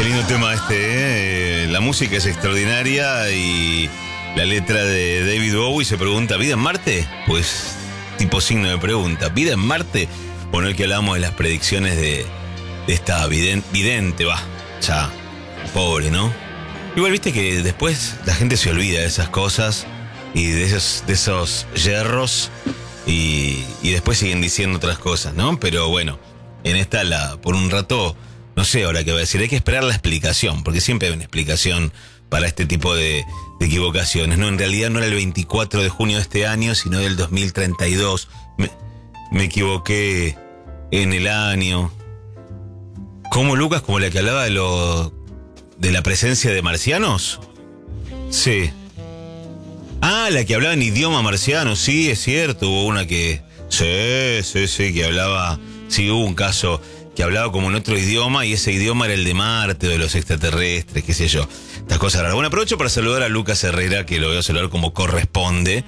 lindo tema este, ¿eh? La música es extraordinaria y la letra de David Bowie se pregunta, ¿vida en Marte? Pues, tipo signo de pregunta, ¿vida en Marte? Bueno, el que hablamos de las predicciones de esta vidente, ya, pobre, ¿no? Igual viste que después la gente se olvida de esas cosas y de esos yerros y después siguen diciendo otras cosas, ¿no? Pero bueno, en esta por un rato, no sé ahora qué va a decir, hay que esperar la explicación, porque siempre hay una explicación para este tipo de equivocaciones, ¿no? En realidad no era el 24 de junio de este año, sino del 2032. Me equivoqué en el año. ¿Cómo, Lucas? ¿Como la que hablaba de la presencia de marcianos? Sí. Ah, la que hablaba en idioma marciano, sí, es cierto, hubo una que... Sí, que hablaba... Sí, hubo un caso que hablaba como en otro idioma y ese idioma era el de Marte o de los extraterrestres, qué sé yo. Estas cosas raras. Bueno, aprovecho para saludar a Lucas Herrera, que lo voy a saludar como corresponde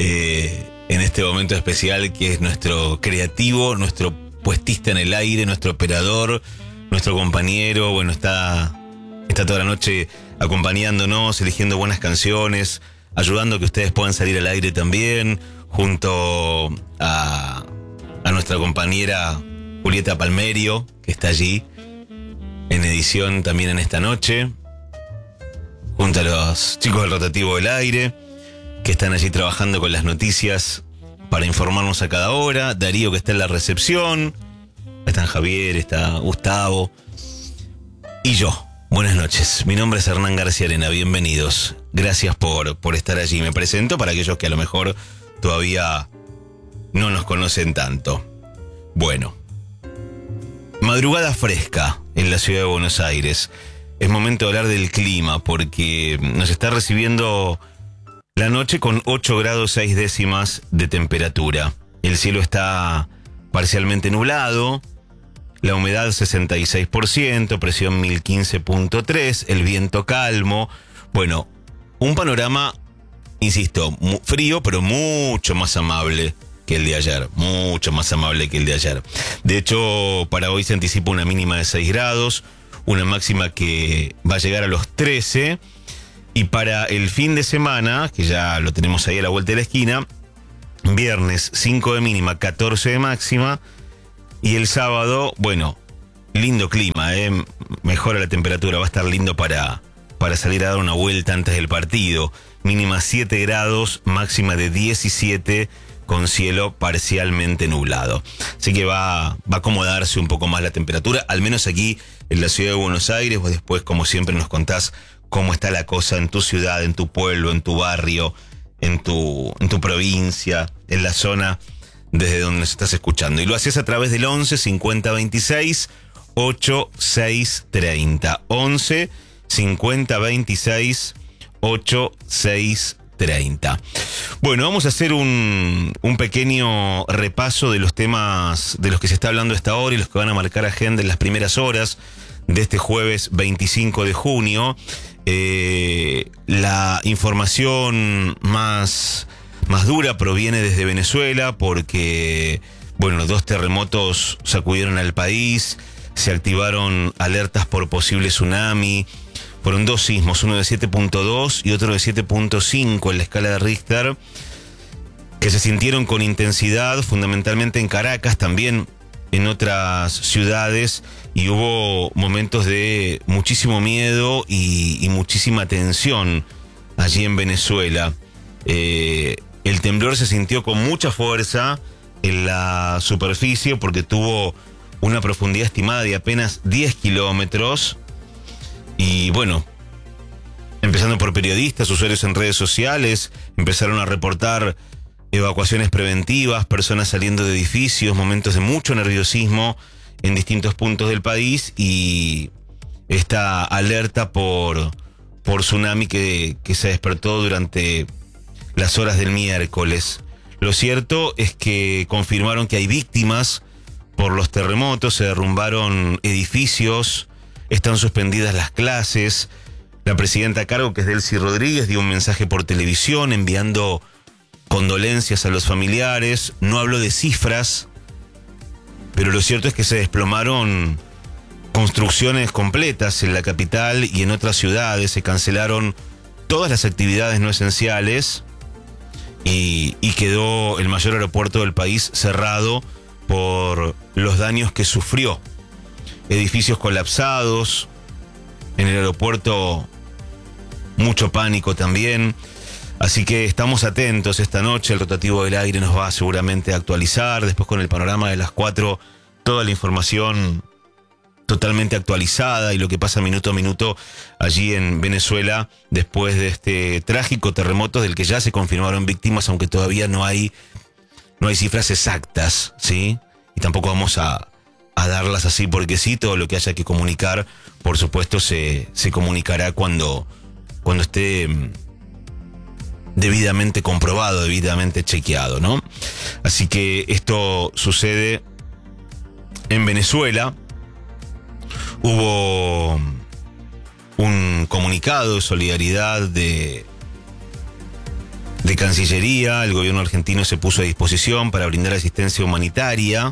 en este momento especial, que es nuestro creativo, nuestro puestista en el aire, nuestro operador, nuestro compañero. Bueno, está toda la noche acompañándonos, eligiendo buenas canciones, ayudando a que ustedes puedan salir al aire también, junto a nuestra compañera Julieta Palmerio, que está allí en edición también en esta noche, junto a los chicos del Rotativo del Aire, que están allí trabajando con las noticias para informarnos a cada hora. Darío, que está en la recepción. Están Javier, está Gustavo. Y yo. Buenas noches. Mi nombre es Hernán García Arena. Bienvenidos. Gracias por estar allí. Me presento para aquellos que a lo mejor todavía no nos conocen tanto. Bueno. Madrugada fresca en la ciudad de Buenos Aires. Es momento de hablar del clima porque nos está recibiendo la noche con 8 grados 6 décimas de temperatura. El cielo está parcialmente nublado, la humedad 66%, presión 1015.3, el viento calmo. Bueno, un panorama, insisto, frío, pero mucho más amable que el de ayer, mucho más amable que el de ayer. De hecho, para hoy se anticipa una mínima de 6 grados, una máxima que va a llegar a los 13, y para el fin de semana, que ya lo tenemos ahí a la vuelta de la esquina, viernes 5 de mínima, 14 de máxima, y el sábado, bueno, lindo clima, mejora la temperatura, va a estar lindo para salir a dar una vuelta antes del partido. Mínima 7 grados, máxima de 17, con cielo parcialmente nublado. Así que va a acomodarse un poco más la temperatura, al menos aquí en la ciudad de Buenos Aires. Vos después, como siempre, nos contás cómo está la cosa en tu ciudad, en tu pueblo, en tu barrio, en tu provincia, en la zona desde donde nos estás escuchando. Y lo haces a través del 11 50 26 8630. 11 50 26 8630. Bueno, vamos a hacer un pequeño repaso de los temas de los que se está hablando a esta hora y los que van a marcar agenda en las primeras horas de este jueves 25 de junio. La información más dura proviene desde Venezuela porque, bueno, los 2 terremotos sacudieron al país, se activaron alertas por posible tsunami. Fueron 2 sismos, uno de 7.2 y otro de 7.5 en la escala de Richter, que se sintieron con intensidad, fundamentalmente en Caracas, también en otras ciudades, y hubo momentos de muchísimo miedo y muchísima tensión allí en Venezuela. El temblor se sintió con mucha fuerza en la superficie porque tuvo una profundidad estimada de apenas 10 kilómetros. Y bueno, empezando por periodistas, usuarios en redes sociales, empezaron a reportar evacuaciones preventivas, personas saliendo de edificios, momentos de mucho nerviosismo en distintos puntos del país, y esta alerta por tsunami que se despertó durante las horas del miércoles. Lo cierto es que confirmaron que hay víctimas por los terremotos, se derrumbaron edificios, están suspendidas las clases. La presidenta a cargo, que es Delcy Rodríguez, dio un mensaje por televisión enviando condolencias a los familiares. No habló de cifras, pero lo cierto es que se desplomaron construcciones completas en la capital y en otras ciudades. Se cancelaron todas las actividades no esenciales y quedó el mayor aeropuerto del país cerrado por los daños que sufrió. Edificios colapsados, en el aeropuerto mucho pánico también. Así que estamos atentos esta noche. El rotativo del aire nos va seguramente a actualizar. Después con el panorama de las 4, toda la información totalmente actualizada y lo que pasa minuto a minuto allí en Venezuela después de este trágico terremoto del que ya se confirmaron víctimas, aunque todavía no hay cifras exactas, ¿sí? Y tampoco vamos a darlas así porque sí. Todo lo que haya que comunicar, por supuesto, se comunicará cuando esté debidamente comprobado, debidamente chequeado, ¿no? Así que esto sucede en Venezuela. Hubo un comunicado de solidaridad de Cancillería. El gobierno argentino se puso a disposición para brindar asistencia humanitaria,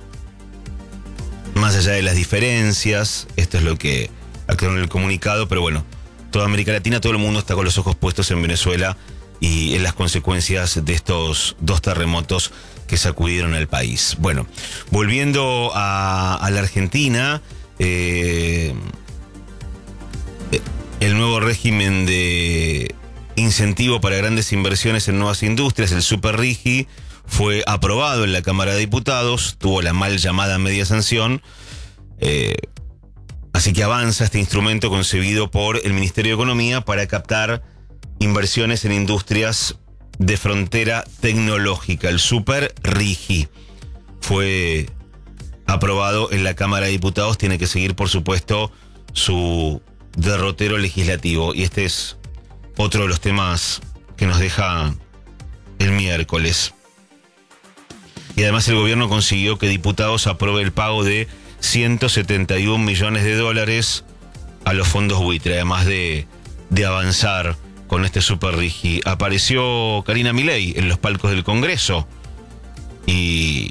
más allá de las diferencias. Esto es lo que aclaró en el comunicado, pero bueno, toda América Latina, todo el mundo está con los ojos puestos en Venezuela y en las consecuencias de estos 2 terremotos que sacudieron al país. Bueno, volviendo a la Argentina, el nuevo régimen de incentivo para grandes inversiones en nuevas industrias, el Super RIGI, fue aprobado en la Cámara de Diputados, tuvo la mal llamada media sanción, así que avanza este instrumento concebido por el Ministerio de Economía para captar inversiones en industrias de frontera tecnológica. El Super RIGI fue aprobado en la Cámara de Diputados, tiene que seguir, por supuesto, su derrotero legislativo. Y este es otro de los temas que nos deja el miércoles. Y además el gobierno consiguió que diputados apruebe el pago de $171 millones a los fondos buitre, además de avanzar con este Super RIGI. Apareció Karina Milei en los palcos del Congreso y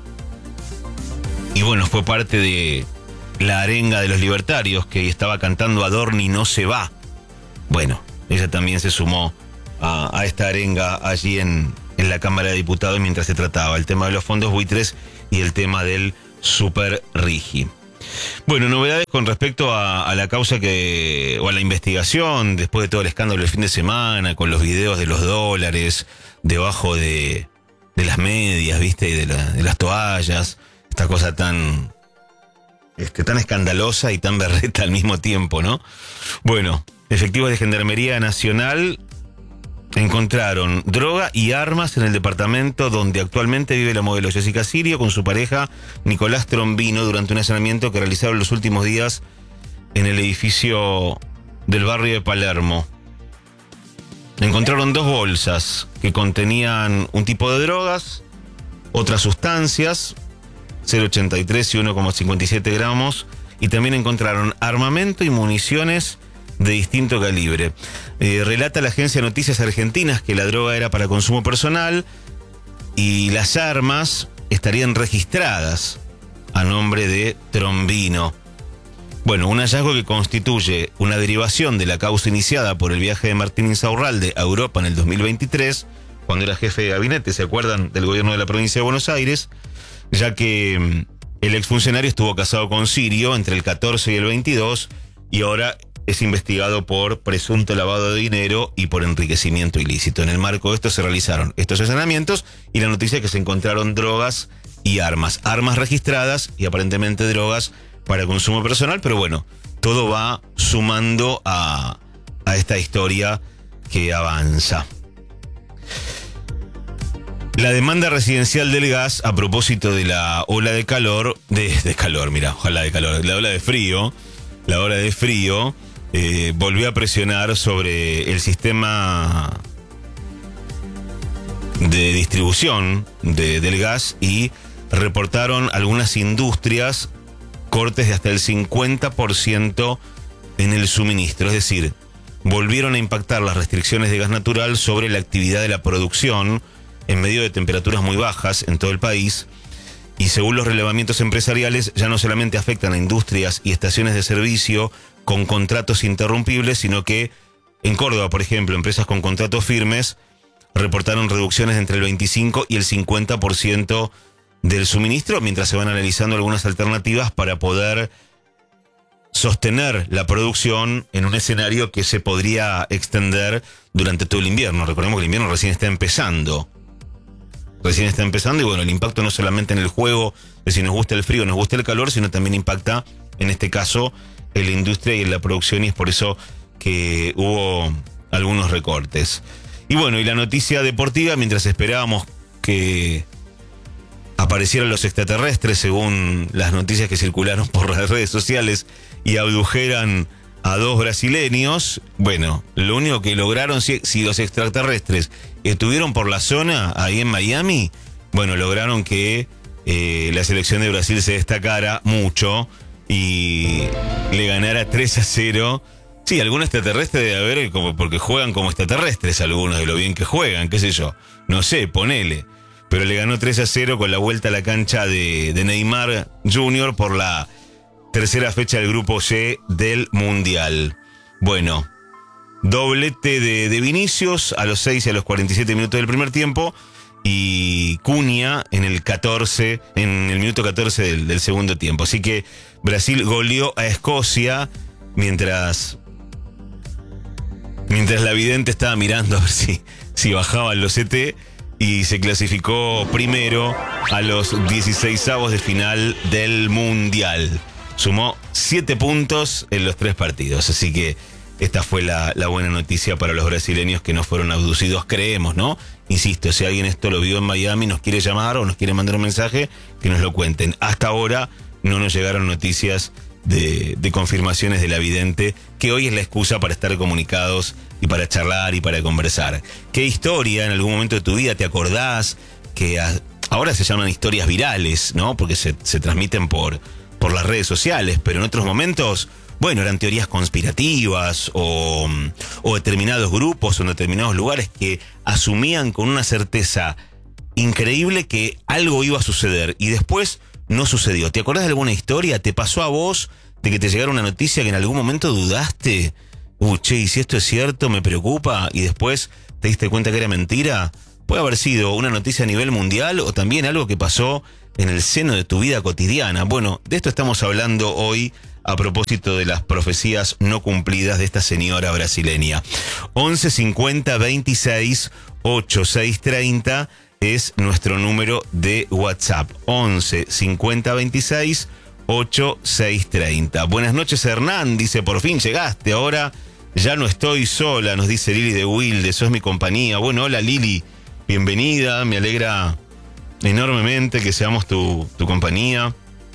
bueno, fue parte de la arenga de los libertarios que estaba cantando Adorni no se va. Bueno, ella también se sumó a esta arenga allí en la Cámara de Diputados mientras se trataba el tema de los fondos buitres y el tema del Super RIGI. Bueno, novedades con respecto a la causa o a la investigación después de todo el escándalo del fin de semana, con los videos de los dólares debajo de las medias, ¿viste? Y de las toallas. Esta cosa tan escandalosa y tan berreta al mismo tiempo, ¿no? Bueno, efectivos de Gendarmería Nacional encontraron droga y armas en el departamento donde actualmente vive la modelo Jessica Sirio con su pareja Nicolás Trombino durante un allanamiento que realizaron los últimos días en el edificio del barrio de Palermo. Encontraron 2 bolsas que contenían un tipo de drogas, otras sustancias, 0,83 y 1,57 gramos, y también encontraron armamento y municiones de distinto calibre. Relata la agencia de noticias argentinas que la droga era para consumo personal y las armas estarían registradas a nombre de Trombino. Bueno, un hallazgo que constituye una derivación de la causa iniciada por el viaje de Martín Insaurralde a Europa en el 2023, cuando era jefe de gabinete, ¿se acuerdan?, del gobierno de la provincia de Buenos Aires, ya que el exfuncionario estuvo casado con Sirio entre el 14 y el 22 y ahora es investigado por presunto lavado de dinero y por enriquecimiento ilícito. En el marco de esto se realizaron estos allanamientos y la noticia es que se encontraron drogas y armas registradas y aparentemente drogas para consumo personal, pero bueno, todo va sumando a esta historia que avanza. La demanda residencial del gas a propósito de la ola de calor, ojalá de calor, la ola de frío, volvió a presionar sobre el sistema de distribución del gas y reportaron algunas industrias cortes de hasta el 50% en el suministro. Es decir, volvieron a impactar las restricciones de gas natural sobre la actividad de la producción en medio de temperaturas muy bajas en todo el país Y según los relevamientos empresariales, ya no solamente afectan a industrias y estaciones de servicio con contratos interrumpibles, sino que en Córdoba, por ejemplo, empresas con contratos firmes reportaron reducciones entre el 25 y el 50% del suministro, mientras se van analizando algunas alternativas para poder sostener la producción en un escenario que se podría extender durante todo el invierno. Recordemos que el invierno recién está empezando. Y bueno, el impacto no solamente en el juego de si nos gusta el frío o nos gusta el calor, sino también impacta, en este caso, en la industria y en la producción, y es por eso que hubo algunos recortes. Y bueno, y la noticia deportiva, mientras esperábamos que aparecieran los extraterrestres, según las noticias que circularon por las redes sociales, y abdujeran a 2 brasileños, bueno, lo único que lograron, si los extraterrestres estuvieron por la zona, ahí en Miami, bueno, lograron que la selección de Brasil se destacara mucho y le ganara 3-0. Sí, algún extraterrestre debe haber, porque juegan como extraterrestres algunos, de lo bien que juegan, qué sé yo, no sé, ponele. Pero le ganó 3-0 con la vuelta a la cancha de Neymar Jr. por la tercera fecha del grupo C del Mundial. Bueno, doblete de Vinicius a los 6 y a los 47 minutos del primer tiempo, y Cunha en el minuto 14 del segundo tiempo. Así que Brasil goleó a Escocia mientras la vidente estaba mirando a ver si bajaban los CT, y se clasificó primero a los 16avos de final del Mundial. Sumó 7 puntos en los 3 partidos, así que esta fue la buena noticia para los brasileños que no fueron abducidos, creemos, ¿no? Insisto, si alguien esto lo vio en Miami, nos quiere llamar o nos quiere mandar un mensaje, que nos lo cuenten. Hasta ahora no nos llegaron noticias de confirmaciones de la vidente, que hoy es la excusa para estar comunicados y para charlar y para conversar. ¿Qué historia en algún momento de tu vida te acordás? Que ahora se llaman historias virales, ¿no? Porque se transmiten por las redes sociales, pero en otros momentos, bueno, eran teorías conspirativas o determinados grupos o en determinados lugares que asumían con una certeza increíble que algo iba a suceder y después no sucedió. ¿Te acordás de alguna historia? ¿Te pasó a vos de que te llegara una noticia que en algún momento dudaste? Che, ¿y si esto es cierto? Me preocupa, y después te diste cuenta que era mentira. Puede haber sido una noticia a nivel mundial o también algo que pasó en el seno de tu vida cotidiana. Bueno, de esto estamos hablando hoy a propósito de las profecías no cumplidas de esta señora brasileña. 11 50 26 86 30 es nuestro número de WhatsApp. 11 50 26 86 30. Buenas noches, Hernán, dice, por fin llegaste, ahora ya no estoy sola, nos dice Lili de Wilde, sos mi compañía. Bueno, hola Lili, bienvenida, me alegra enormemente que seamos tu compañía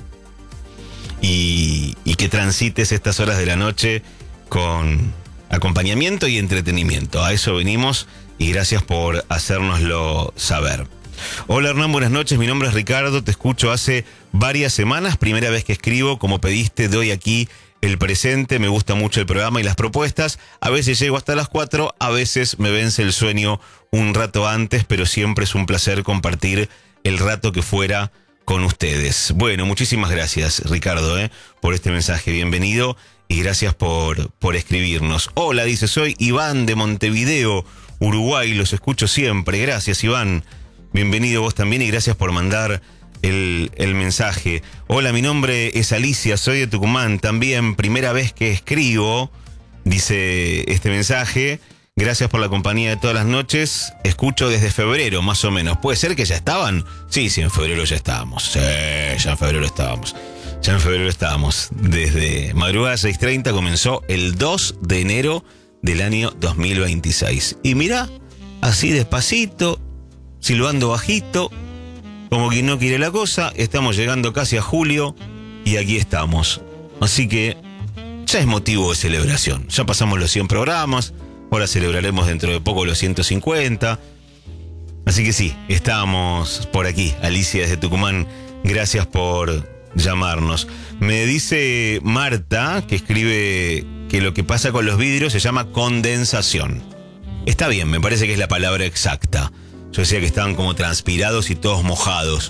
y que transites estas horas de la noche con acompañamiento y entretenimiento. A eso venimos y gracias por hacérnoslo saber. Hola Hernán, buenas noches, mi nombre es Ricardo, te escucho hace varias semanas, primera vez que escribo, como pediste, doy aquí el presente, me gusta mucho el programa y las propuestas, a veces llego hasta las 4, a veces me vence el sueño un rato antes, pero siempre es un placer compartir el rato que fuera con ustedes. Bueno, muchísimas gracias Ricardo por este mensaje, bienvenido y gracias por escribirnos. Hola, dice, soy Iván de Montevideo, Uruguay, los escucho siempre, gracias Iván, bienvenido vos también y gracias por mandar el mensaje. Hola, mi nombre es Alicia, soy de Tucumán, también primera vez que escribo, dice este mensaje. Gracias por la compañía de todas las noches. Escucho desde febrero, más o menos. ¿Puede ser que ya estaban? Sí, en febrero ya estábamos. Sí, ya en febrero estábamos. Desde madrugada 6:30 comenzó el 2 de enero del año 2026. Y mira, así despacito, silbando bajito, como quien no quiere la cosa, estamos llegando casi a julio y aquí estamos. Así que ya es motivo de celebración. Ya pasamos los 100 programas. Ahora celebraremos dentro de poco los 150. Así que sí, estamos por aquí. Alicia desde Tucumán, gracias por llamarnos. Me dice Marta, que escribe que lo que pasa con los vidrios se llama condensación. Está bien, me parece que es la palabra exacta. Yo decía que estaban como transpirados y todos mojados.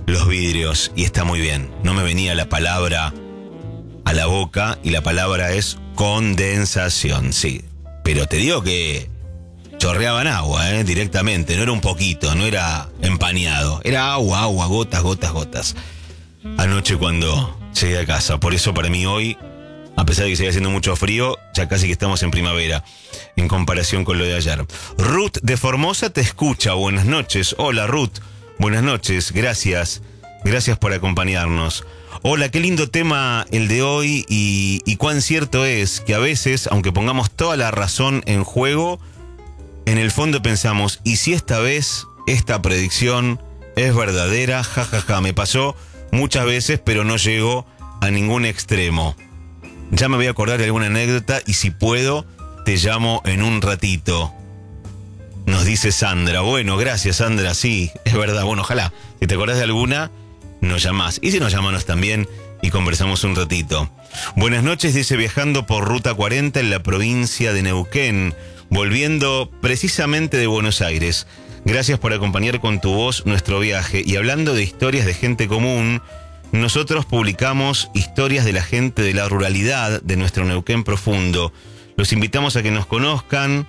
los vidrios y está muy bien. No me venía la palabra a la boca y la palabra es condensación, sí. Pero te digo que chorreaban agua, directamente. No era un poquito, no era empañado. Era agua, gotas, gotas, gotas. Anoche cuando llegué a casa. Por eso para mí hoy, a pesar de que sigue haciendo mucho frío, ya casi que estamos en primavera, en comparación con lo de ayer. Ruth de Formosa te escucha. Buenas noches. Hola Ruth. Buenas noches. Gracias. Gracias por acompañarnos. Hola, qué lindo tema el de hoy y cuán cierto es que a veces, aunque pongamos toda la razón en juego, en el fondo pensamos, ¿y si esta vez esta predicción es verdadera? Ja, ja, ja. Me pasó muchas veces, pero no llego a ningún extremo. Ya me voy a acordar de alguna anécdota y si puedo, te llamo en un ratito. Nos dice Sandra. Bueno, gracias Sandra, sí, es verdad. Bueno, ojalá, si te acordás de alguna, nos llamás. Y si nos llamamos también y conversamos un ratito. Buenas noches, dice, viajando por Ruta 40 en la provincia de Neuquén, volviendo precisamente de Buenos Aires. Gracias por acompañar con tu voz nuestro viaje. Y hablando de historias de gente común, nosotros publicamos historias de la gente de la ruralidad de nuestro Neuquén profundo. Los invitamos a que nos conozcan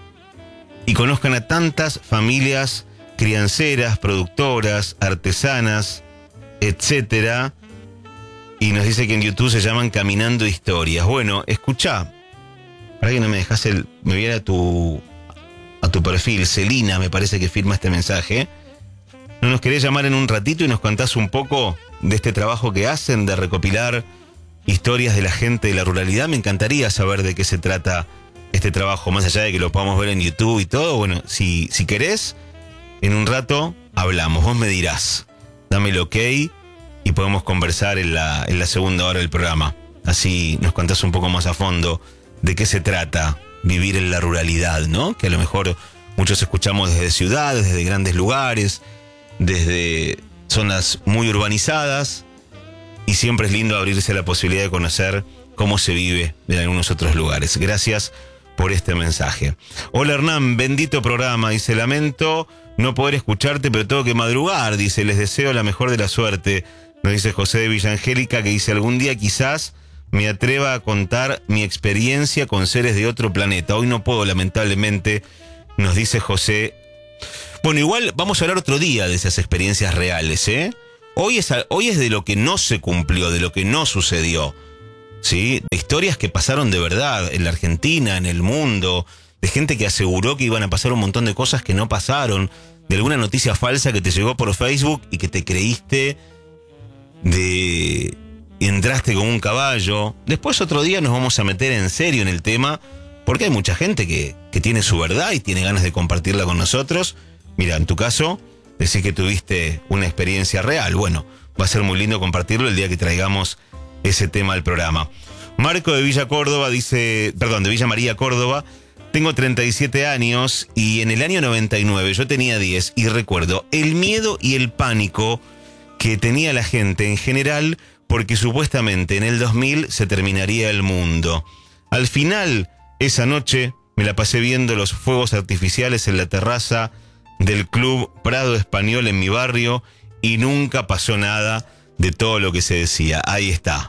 y conozcan a tantas familias crianceras, productoras, artesanas, etcétera. Y nos dice que en YouTube se llaman Caminando Historias. Bueno, escuchá. Para que no me dejas me viera a tu perfil. Celina me parece que firma este mensaje. ¿No nos querés llamar en un ratito y nos contás un poco de este trabajo que hacen de recopilar historias de la gente de la ruralidad? Me encantaría saber de qué se trata este trabajo, más allá de que lo podamos ver en YouTube y todo. Bueno, si querés, en un rato hablamos. Vos me dirás, dame el ok y podemos conversar en la segunda hora del programa. Así nos contás un poco más a fondo de qué se trata vivir en la ruralidad, ¿no? Que a lo mejor muchos escuchamos desde ciudades, desde grandes lugares, desde zonas muy urbanizadas, y siempre es lindo abrirse a la posibilidad de conocer cómo se vive en algunos otros lugares. Gracias por este mensaje. Hola Hernán, bendito programa. Dice, lamento no poder escucharte, pero tengo que madrugar. Dice, les deseo la mejor de la suerte. Nos dice José de Villa Angélica, que dice, algún día quizás me atreva a contar mi experiencia con seres de otro planeta. Hoy no puedo, lamentablemente, nos dice José. Bueno, igual vamos a hablar otro día de esas experiencias reales, ¿eh? Hoy es de lo que no se cumplió, de lo que no sucedió, ¿sí? De historias que pasaron de verdad en la Argentina, en el mundo, de gente que aseguró que iban a pasar un montón de cosas que no pasaron, de alguna noticia falsa que te llegó por Facebook y que te creíste y entraste como un caballo. Después otro día nos vamos a meter en serio en el tema, porque hay mucha gente que tiene su verdad y tiene ganas de compartirla con nosotros. Mira, en tu caso, decís que tuviste una experiencia real. Bueno, va a ser muy lindo compartirlo el día que traigamos ese tema al programa. Marco de Villa Córdoba dice, de Villa María, Córdoba, tengo 37 años y en el año 99 yo tenía 10 y recuerdo el miedo y el pánico que tenía la gente en general porque supuestamente en el 2000 se terminaría el mundo. Al final, esa noche me la pasé viendo los fuegos artificiales en la terraza del Club Prado Español en mi barrio y nunca pasó nada de todo lo que se decía. Ahí está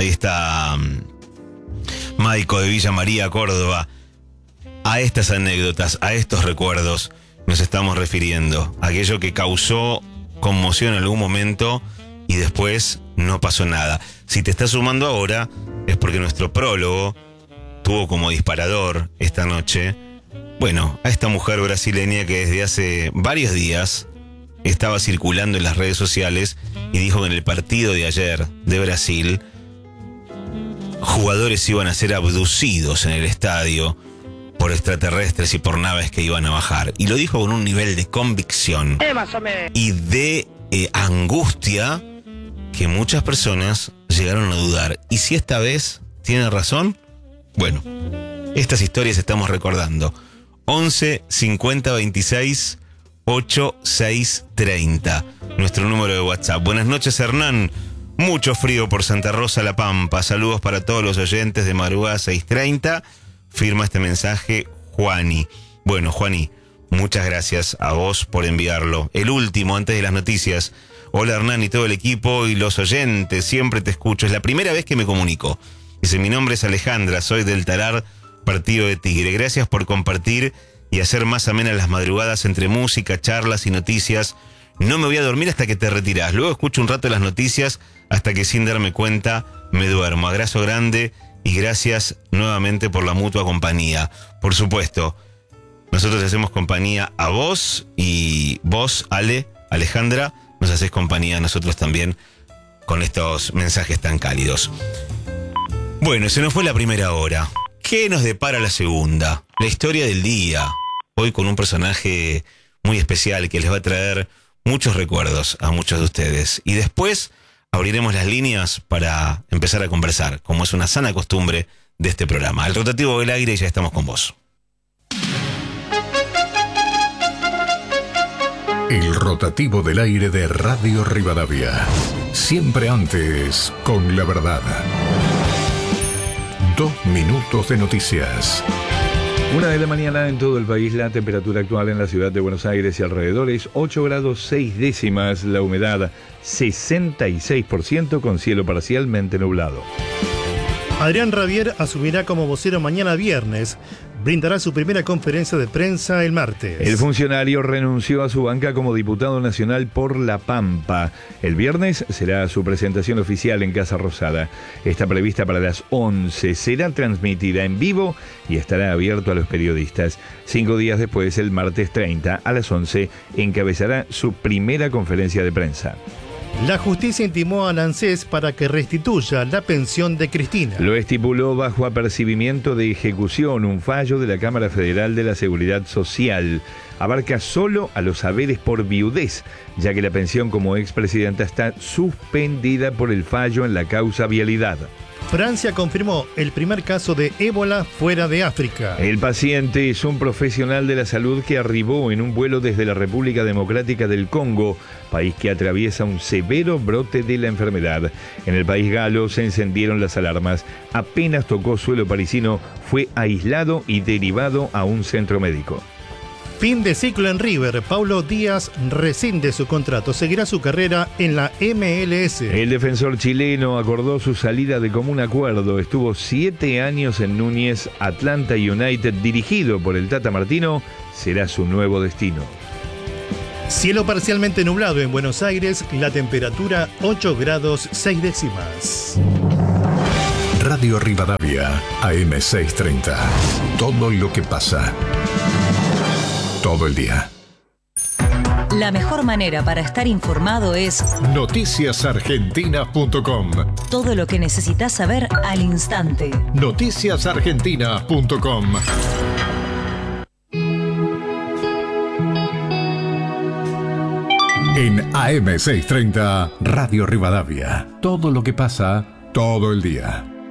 Maico de Villa María, Córdoba. A estas anécdotas, a estos recuerdos nos estamos refiriendo. Aquello que causó conmoción en algún momento y después no pasó nada. Si te estás sumando ahora es porque nuestro prólogo tuvo como disparador esta noche, bueno, a esta mujer brasileña que desde hace varios días estaba circulando en las redes sociales y dijo que en el partido de ayer de Brasil jugadores iban a ser abducidos en el estadio por extraterrestres y por naves que iban a bajar. Y lo dijo con un nivel de convicción y de angustia que muchas personas llegaron a dudar. ¿Y si esta vez tiene razón? Bueno, estas historias estamos recordando. 11 50 26 86 30, nuestro número de WhatsApp. Buenas noches, Hernán. Mucho frío por Santa Rosa, La Pampa. Saludos para todos los oyentes de madrugada 6:30. Firma este mensaje Juani. Bueno, Juani, muchas gracias a vos por enviarlo. El último, antes de las noticias. Hola Hernán y todo el equipo y los oyentes, siempre te escucho. Es la primera vez que me comunico. Dice, mi nombre es Alejandra, soy del Talar, partido de Tigre. Gracias por compartir y hacer más amenas las madrugadas entre música, charlas y noticias. No me voy a dormir hasta que te retirás. Luego escucho un rato las noticias hasta que sin darme cuenta me duermo. Abrazo grande y gracias nuevamente por la mutua compañía. Por supuesto, nosotros hacemos compañía a vos y vos, Alejandra, nos hacés compañía a nosotros también con estos mensajes tan cálidos. Bueno, se nos fue la primera hora. ¿Qué nos depara la segunda? La historia del día. Hoy con un personaje muy especial que les va a traer muchos recuerdos a muchos de ustedes. Y después abriremos las líneas para empezar a conversar, como es una sana costumbre de este programa. El rotativo del aire, ya estamos con vos. El rotativo del aire de Radio Rivadavia. Siempre antes, con la verdad. 2 minutos de noticias. 1 de la mañana en todo el país. La temperatura actual en la ciudad de Buenos Aires y alrededores 8 grados 6 décimas. La humedad 66% con cielo parcialmente nublado. Adrián Rabier asumirá como vocero mañana viernes. Brindará su primera conferencia de prensa el martes. El funcionario renunció a su banca como diputado nacional por La Pampa. El viernes será su presentación oficial en Casa Rosada. Está prevista para las 11. Será transmitida en vivo y estará abierto a los periodistas. 5 días después, el martes 30 a las 11, encabezará su primera conferencia de prensa. La justicia intimó a ANSES para que restituya la pensión de Cristina. Lo estipuló bajo apercibimiento de ejecución, un fallo de la Cámara Federal de la Seguridad Social. Abarca solo a los haberes por viudez, ya que la pensión como expresidenta está suspendida por el fallo en la causa vialidad. Francia confirmó el primer caso de ébola fuera de África. El paciente es un profesional de la salud que arribó en un vuelo desde la República Democrática del Congo, país que atraviesa un severo brote de la enfermedad. En el país galo se encendieron las alarmas. Apenas tocó suelo parisino, fue aislado y derivado a un centro médico. Fin de ciclo en River. Paulo Díaz rescinde su contrato. Seguirá su carrera en la MLS. El defensor chileno acordó su salida de común acuerdo. Estuvo 7 años en Núñez. Atlanta United, dirigido por el Tata Martino, será su nuevo destino. Cielo parcialmente nublado en Buenos Aires. La temperatura 8 grados 6 décimas. Radio Rivadavia, AM630. Todo lo que pasa. Todo el día. La mejor manera para estar informado es noticiasargentinas.com. todo lo que necesitas saber al instante. noticiasargentinas.com. En AM630, Radio Rivadavia. Todo lo que pasa, todo el día.